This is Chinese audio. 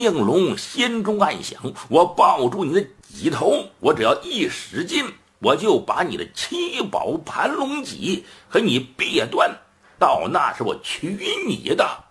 应龙心中暗想，我抱住你的脊头，我只要一使劲，我就把你的七宝盘龙戟和你别断，到那时我取你的